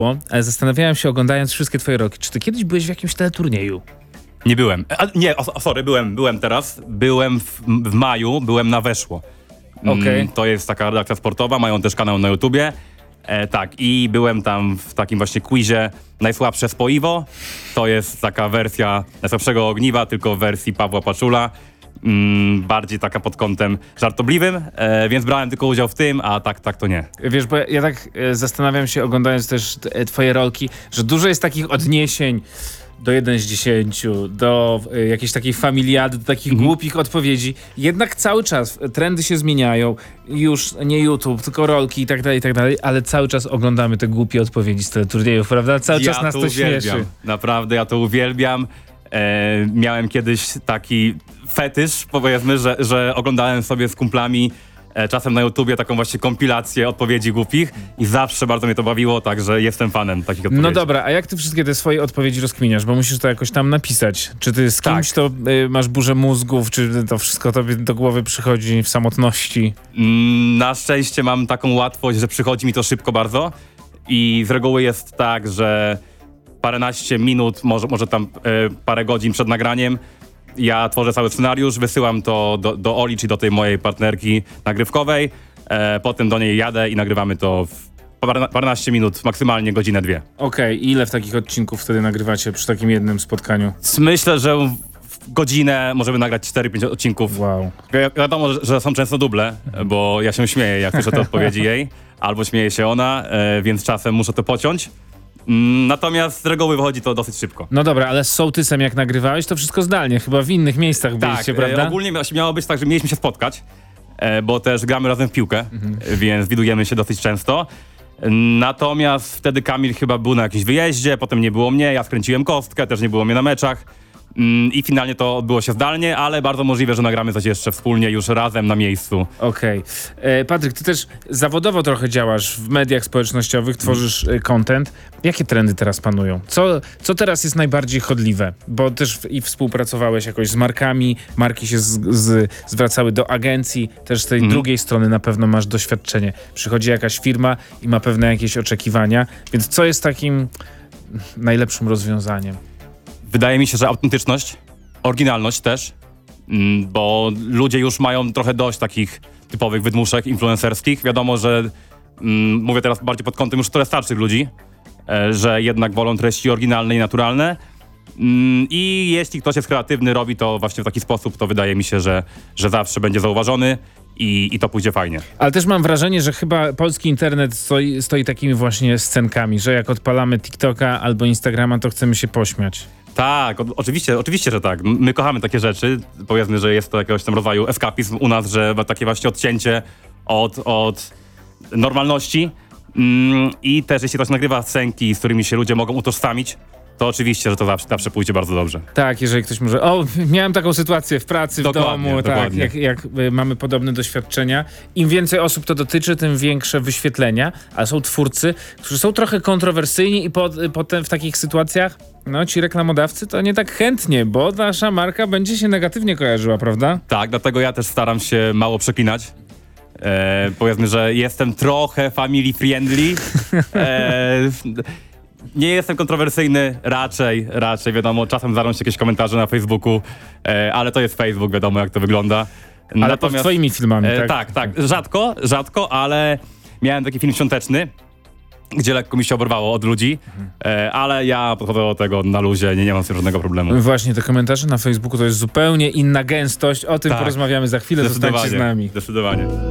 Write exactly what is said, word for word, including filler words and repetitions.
Ale zastanawiałem się, oglądając wszystkie twoje roki, czy ty kiedyś byłeś w jakimś teleturnieju? Nie byłem. A, nie, o, sorry, byłem, byłem teraz. Byłem w, w maju, byłem na Weszło. Mm, Okej. To jest taka redakcja sportowa, mają też kanał na YouTubie. E, tak, i byłem tam w takim właśnie quizie Najsłabsze spoiwo. To jest taka wersja Najsłabszego ogniwa, tylko w wersji Pawła Paczula. Mm, bardziej taka pod kątem żartobliwym, e, więc brałem tylko udział w tym, a tak, tak to nie. Wiesz, bo ja, ja tak e, zastanawiam się, oglądając też t, twoje rolki, że dużo jest takich odniesień do jeden z dziesięciu, do e, jakiejś takiej familiady, do takich Mhm. głupich odpowiedzi. Jednak cały czas e, trendy się zmieniają. Już nie YouTube, tylko rolki i tak dalej, i tak dalej, ale cały czas oglądamy te głupie odpowiedzi z teleturniejów, prawda? Cały czas nas to uwielbiam. śmieszy. Naprawdę, ja to uwielbiam. E, miałem kiedyś taki fetysz, powiedzmy, że, że oglądałem sobie z kumplami e, czasem na YouTubie taką właśnie kompilację odpowiedzi głupich i zawsze bardzo mnie to bawiło, także jestem fanem takich odpowiedzi. No dobra, a jak ty wszystkie te swoje odpowiedzi rozkminiasz? Bo musisz to jakoś tam napisać. Czy ty z kimś Tak. to y, masz burzę mózgów, czy to wszystko tobie do głowy przychodzi w samotności? Mm, Na szczęście mam taką łatwość, że przychodzi mi to szybko bardzo i z reguły jest tak, że paręnaście minut, może, może tam e, parę godzin przed nagraniem ja tworzę cały scenariusz, wysyłam to do, do Oli, czyli do tej mojej partnerki nagrywkowej, e, potem do niej jadę i nagrywamy to w parę- paręnaście minut, maksymalnie godzinę, dwie. Okej, i ile w takich odcinków wtedy nagrywacie przy takim jednym spotkaniu? Myślę, że w godzinę możemy nagrać cztery pięć odcinków. Wow. Wi- wiadomo, że, że są często duble, bo ja się śmieję, jak słyszę te odpowiedzi jej, albo śmieje się ona, e, więc czasem muszę to pociąć. Mm, Natomiast z reguły wychodzi to dosyć szybko. No dobra, ale z sołtysem jak nagrywałeś, to wszystko zdalnie, chyba w innych miejscach byliście, Tak, prawda? e, ogólnie mia- miało być tak, że mieliśmy się spotkać, e, bo też gramy razem w piłkę, e, więc widujemy się dosyć często. Natomiast wtedy Kamil chyba był na jakimś wyjeździe, potem nie było mnie, ja skręciłem kostkę, też nie było mnie na meczach. Mm, I finalnie to odbyło się zdalnie, ale bardzo możliwe, że nagramy coś jeszcze wspólnie już razem na miejscu. Okej. E, Patryk, ty też zawodowo trochę działasz w mediach społecznościowych, tworzysz e, content. Jakie trendy teraz panują? Co, co teraz jest najbardziej chodliwe? Bo też w, i współpracowałeś jakoś z markami, marki się z, z, zwracały do agencji, też z tej drugiej strony na pewno masz doświadczenie. Przychodzi jakaś firma i ma pewne jakieś oczekiwania, więc co jest takim najlepszym rozwiązaniem? Wydaje mi się, że autentyczność, oryginalność też, mm, bo ludzie już mają trochę dość takich typowych wydmuszek influencerskich. Wiadomo, że mm, mówię teraz bardziej pod kątem już trochę starszych ludzi, e, że jednak wolą treści oryginalne i naturalne. Mm, I jeśli ktoś jest kreatywny, robi to właśnie w taki sposób, to wydaje mi się, że, że zawsze będzie zauważony i, i to pójdzie fajnie. Ale też mam wrażenie, że chyba polski internet stoi, stoi takimi właśnie scenkami, że jak odpalamy TikToka albo Instagrama, to chcemy się pośmiać. Tak, o, oczywiście, oczywiście, że tak. M- My kochamy takie rzeczy. Powiedzmy, że jest to jakiegoś tam rodzaju eskapizm u nas, że takie właśnie odcięcie od, od normalności. Mm, I też jeśli ktoś nagrywa scenki, z którymi się ludzie mogą utożsamić, to oczywiście, że to zawsze, zawsze pójdzie bardzo dobrze. Tak, jeżeli ktoś może, o, miałem taką sytuację w pracy, w Dokładnie, domu, tak, dokładnie. jak, jak y, mamy podobne doświadczenia. Im więcej osób to dotyczy, tym większe wyświetlenia, a są twórcy, którzy są trochę kontrowersyjni i po, y, potem w takich sytuacjach, no ci reklamodawcy to nie tak chętnie, bo nasza marka będzie się negatywnie kojarzyła, prawda? Tak, dlatego ja też staram się mało przeklinać. E, powiedzmy, że jestem trochę family friendly. E, nie jestem kontrowersyjny, raczej, raczej, wiadomo, czasem zdarzą się jakieś komentarze na Facebooku, e, ale to jest Facebook, wiadomo jak to wygląda. Ale pod twoimi filmami, e, tak? Tak, tak, rzadko, rzadko, ale miałem taki film świąteczny, gdzie lekko mi się oberwało od ludzi, e, ale ja podchodzę do tego na luzie, nie, nie mam z tym żadnego problemu. Właśnie, te komentarze na Facebooku to jest zupełnie inna gęstość, o tym Tak. porozmawiamy za chwilę, zostańcie z nami. Zdecydowanie.